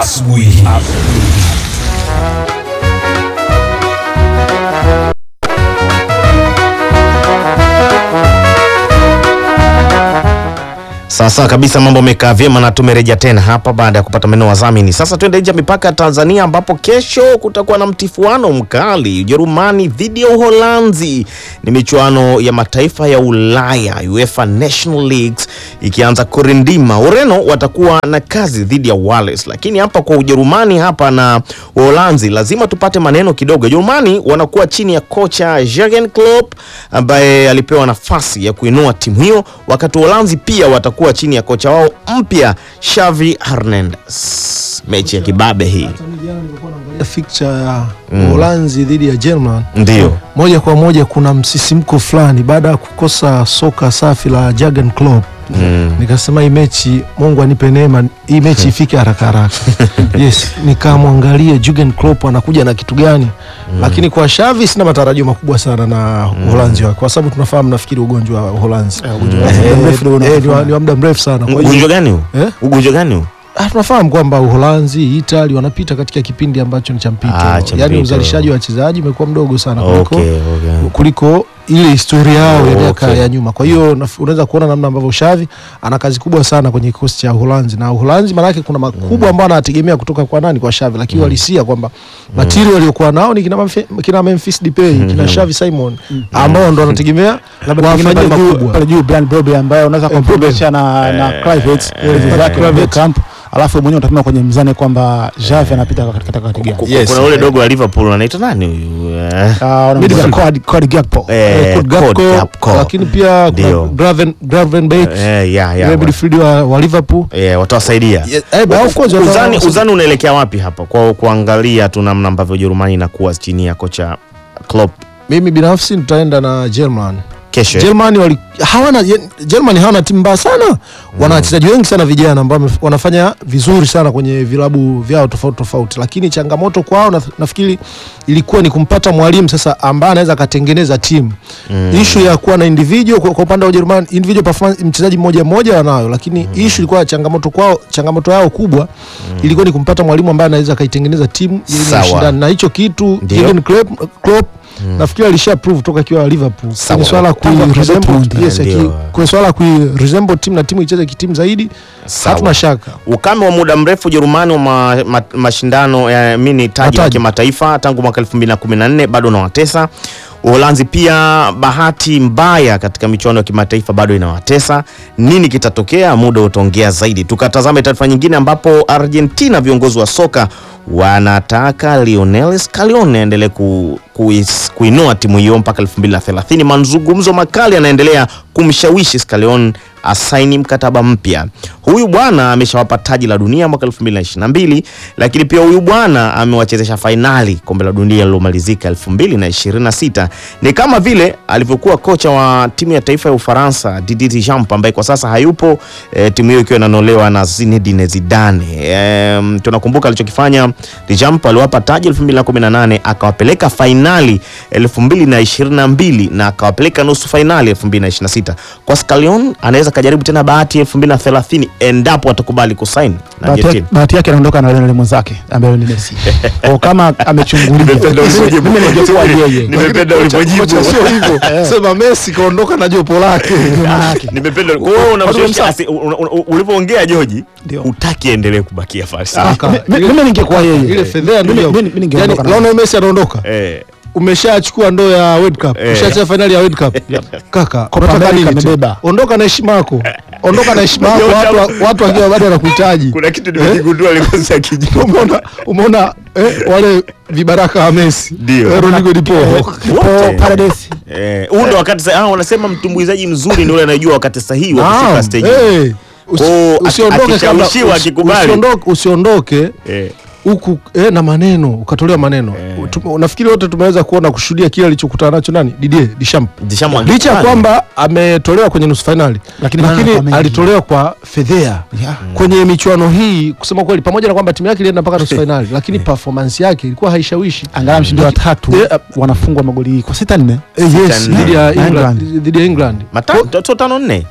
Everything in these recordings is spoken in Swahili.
Asubuhi. Sasa kabisa mambo yamekaa vyema na tumerejea tena hapa baada ya kupata maneno wadhamini. Sasa tuende nje mipaka ya Tanzania ambapo kesho kutakuwa na mtifuano mkali. Ujerumani dhidi ya Uholanzi. Ni michuano ya mataifa ya Ulaya, UEFA National Leagues ikianza kurindima. Ureno watakuwa na kazi dhidi ya Wales. Lakini hapa kwa Ujerumani hapa na Uholanzi lazima tupate maneno kidogo. Ujerumani wanakuwa chini ya kocha Jurgen Klopp ambaye alipewa nafasi ya kuinua timu hiyo, wakati Uholanzi pia watakuwa chini ya kocha wao mpya Xavi Hernandez. Mechi ya kibabe hii. Fixture ya Uholanzi dhidi ya German. Ndio. Moja kwa moja kuna msisimko fulani baada ya kukosa soka safi la Jurgen Klopp. Nikasema hii mechi Mungu anipe neema, hii mechi ifike haraka haraka. Yes, nikamwangalia Jurgen Klopp anakuja na kitu gani. Lakini kwa Xavi sina matarajio makubwa sana na Uholanzi wake, kwa sababu tunafahamu nafikiri ugonjwa wa Uholanzi. Ni wa muda mrefu sana. Ugonjwa gani huu? Ugonjwa gani huu? Tunafahamu kwamba Uholanzi, Italy wanapita katika kipindi ambacho ni cha mpito. Yaani uzalishaji wa wachezaji umekuwa mdogo sana kuliko ile historia yao ya miaka ya nyuma. Kwa hiyo unaweza kuona namna ambavyo Xavi ana kazi kubwa sana kwenye kikosi cha Uholanzi, na Uholanzi maana yake kuna makubwa ambayo anategemea kutoka kwa nani? Kwa Xavi. Lakini walisia kwamba material waliokuwa nao ni kina Memphis Depay, kina Xavi Simon ambao ndo anategemea wafanye makubwa pale juu. Brian Brobby ambaye unaweza kumpimisha na Kluivert za camp, alafu mwenyewe utapima kwenye mzani kwamba Xavi anapita katika gani. Kuna ule dogo wa Liverpool anaitwa nani huyu? Cody Gakpo. Lakini pia Gravenberch, midfield wa Liverpool, watawasaidia. Uzani unaelekea wapi hapa kwa kuangalia tu namna ambavyo Ujerumani inakuwa chini ya kocha Klopp? Mimi binafsi nitaenda na German. Kesho. Germany hawana timu mbaya sana. Wana wachezaji wengi sana vijana ambao wanafanya vizuri sana kwenye vilabu vyao tofauti, lakini changamoto kwao nafikiri ilikuwa ni kumpata mwalimu sasa ambaye anaweza katengeneza timu. Issue ya kuwa na individual kwa upande wa Ujerumani, individual performance mchezaji mmoja wanayo, lakini issue ilikuwa changamoto yao kubwa ilikuwa ni kumpata mwalimu ambaye anaweza kaitengeneza timu yenye ushindani, na hicho kitu Jurgen Klopp nafikiri alisha prove toka akiwa Liverpool. Ni swala kuresemble team na timu icheze kitimu zaidi, hatuna shaka. Ukame wa muda mrefu Ujerumani wa mashindano ya mini taji la kimataifa tangu mwaka 2014 bado unawatesa. Uholanzi pia bahati mbaya katika michuano ya kimataifa bado inawatesa. Nini kitatokea? Muda utaongea zaidi. Tukatazame taarifa nyingine ambapo Argentina, viongozi wa soka wanataka Lionel Scaloni aendelee kuinua timu hiyo mpaka 2030. Mazungumzo makali yanaendelea kumshawishi Scaloni asaini mkataba mpya. Huyu bwana ameshawapa taji la dunia mwaka 2022, lakini pia huyu bwana amewachezesha finali kombe la dunia lililomalizika 2026. Ni kama vile alivyokuwa kocha wa timu ya taifa ya Ufaransa Didier Deschamps ambaye kwa sasa hayupo, timu hiyo ikiwa inanolewa na Zinedine Zidane. Tunakumbuka alichokifanya Deschamps, aliwapa taji 2018, akawapeleka finali 2022 na akawapeleka nusu finali 2026. Kwa Scaloni anaweza kajaribu tena bahati 2030 endapo atakubali kusaini na Argentina. Bahati yake anaondoka na Lionel mwenzake ambaye ni Messi. Au kama amechungulia. Nimependa ulipojibu. Sio hivyo. Sema Messi kaondoka na jopo lake. Nimependa wewe unamshawishi ulipoongea George, utaki endelee kubakia falsafa. Mimi ningekuwa yeye. Ile fedha ndio. Yaani Lionel Messi anaondoka. Umeshachukua ndoo ya World Cup, umeshacheza finali ya World Cup. Kaka, unataka nini? Ondoka na heshima yako. Ondoka na heshima yako, watu wakiwa bado wanakuhitaji. Kuna kitu nimejigundua alikosa kijiji. Umeona wale vibaraka wa Messi. Rodrigo Di Paul, Paredes. Huo ndo wakati sasa wanasema mtumbuizaji mzuri ni yule anayejua wakati sahihi wa kufika stage. Usiondoke kabla akikubali. Usiondoke huku na maneno ukatolewa maneno. Nafikiri wote tumeweza kuona kushuhudia kile alichokutana nacho nani? Didier Deschamps. Licha kwamba ametolewa kwenye nusu finali, lakini alitolewa kwa fedhea kwenye michuano hii. Kusema kweli, pamoja na kwamba timu yake ilienda mpaka nusu finali, lakini performance yake ilikuwa haishawishi. Angalau mshindi wa 3 wanafungwa magoli kwa 6-4. Yes, dhidi ya England. Matatu 5-4.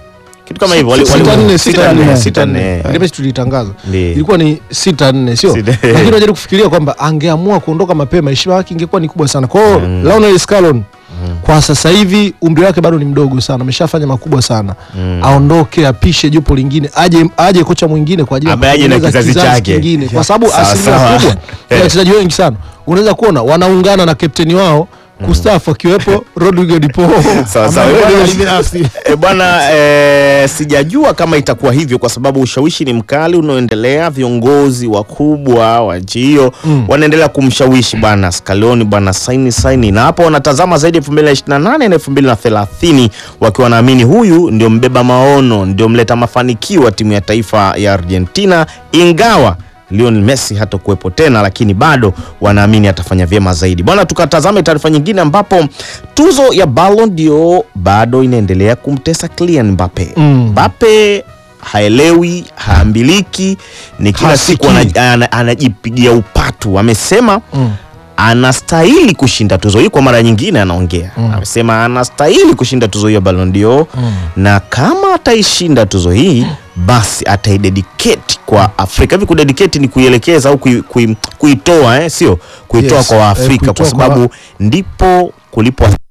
kitu kama hivyo. 6-4 ile mechi tulitangaza ilikuwa ni 6-4 sio, lakini unajaribu kufikiria kwamba angeamua kuondoka mapema heshima yake ingekuwa ni kubwa sana. Kwa hiyo Lionel Scaloni kwa sasa hivi umri wake bado ni mdogo sana, ameshafanya makubwa sana. Aondoke, apishe jopo lingine, aje kocha mwingine kwa ajili ya na kizazi chake kingine, kwa sababu asilimia kubwa ya wachezaji wengi sana unaweza kuona wanaungana na kapteni wao Kustafu akiwepo Rodrigo Di Paul. Sawa. Bwana, sijajua kama itakuwa hivyo kwa sababu ushawishi ni mkali unaoendelea. Viongozi wakubwa wa nchi hiyo wanaendelea kumshawishi bwana Scaloni, bwana saini, na hapo wanatazama zaidi 2028 na 2030 wakiwa wanaamini huyu ndio mbeba maono, ndio mleta mafanikio wa timu ya taifa ya Argentina. Ingawa Lionel Messi hata kuwepo tena, lakini bado wanaamini atafanya vyema zaidi. Bwana, tukatazame taarifa nyingine ambapo tuzo ya Ballon d'Or bado inaendelea kumtesa Kylian Mbappe. Mbappe haelewi, haambiliki, ni kila siku anajipigia upatu. Amesema anastahili kushinda tuzo hii kwa mara nyingine, anaongea. Amesema anastahili kushinda tuzo hii ya Ballon d'Or, na kama ataishinda tuzo hii basi ataidedicate kwa Afrika. Hivi kudedicate ni kuielekeza au kuitoa, sio kuitoa kwa Afrika, kwa sababu ndipo kulipo